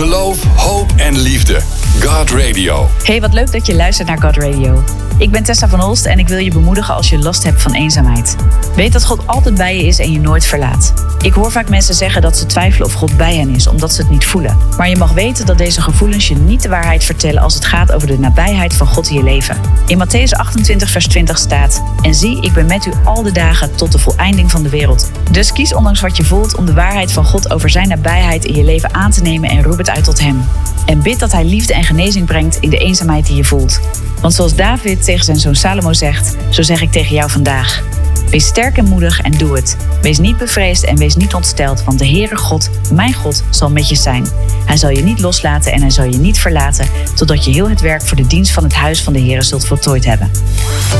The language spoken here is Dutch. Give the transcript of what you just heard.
Geloof, hoop en liefde. God Radio. Hey, wat leuk dat je luistert naar God Radio. Ik ben Tessa van Olst en ik wil je bemoedigen als je last hebt van eenzaamheid. Weet dat God altijd bij je is en je nooit verlaat. Ik hoor vaak mensen zeggen dat ze twijfelen of God bij hen is, omdat ze het niet voelen. Maar je mag weten dat deze gevoelens je niet de waarheid vertellen als het gaat over de nabijheid van God in je leven. In Mattheüs 28 vers 20 staat: En zie, ik ben met u al de dagen tot de voleinding van de wereld. Dus kies ondanks wat je voelt om de waarheid van God over zijn nabijheid in je leven aan te nemen en roep het uit tot hem. En bid dat hij liefde en genezing brengt in de eenzaamheid die je voelt. Want zoals David tegen zijn zoon Salomo zegt, zo zeg ik tegen jou vandaag. Wees sterk en moedig en doe het. Wees niet bevreesd en wees niet ontsteld, want de Heere God, mijn God, zal met je zijn. Hij zal je niet loslaten en hij zal je niet verlaten, totdat je heel het werk voor de dienst van het huis van de Heere zult voltooid hebben.